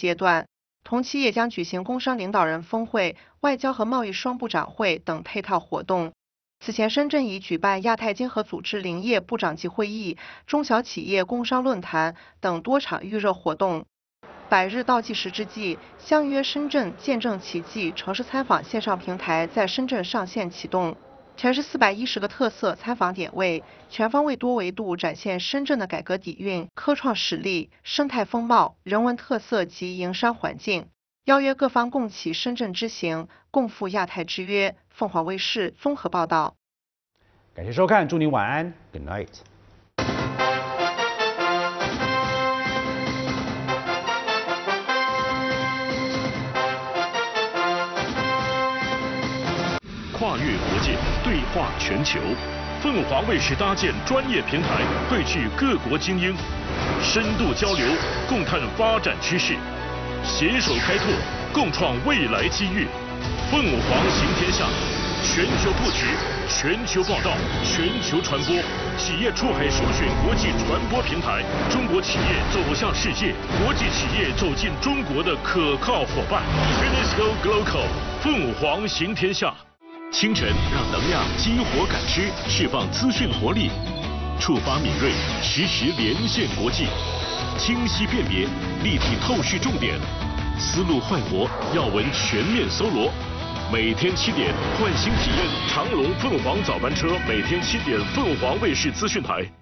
阶段。同期也将举行工商领导人峰会、外交和贸易双部长会等配套活动。此前，深圳已举办亚太经合组织林业部长级会议、中小企业工商论坛等多场预热活动。100日倒计时之际，相约深圳见证奇迹城市参访线上平台在深圳上线启动，全市410个特色参访点位，全方位多维度展现深圳的改革底蕴、科创实力、生态风貌、人文特色及营商环境。邀约各方共启深圳之行，共赴亚太之约。凤凰卫视综合报道。 感谢收看，祝您晚安 ，Good night。 跨越国界，对话全球，凤凰卫视搭建专业平台，汇聚各国精英，深度交流，共探发展趋势，携手开拓，共创未来机遇。凤凰行天下，全球布局，全球报道，全球传播，企业出海首选国际传播平台，中国企业走向世界，国际企业走进中国的可靠伙伴。UNESCO Global， 凤凰行天下。清晨让能量激活感知，释放资讯活力，触发敏锐，实时连线国际，清晰辨别，立体透视重点，思路快活，要闻全面搜罗。每天7点，唤醒体验长龙凤凰早班车，每天7点，凤凰卫视资讯台。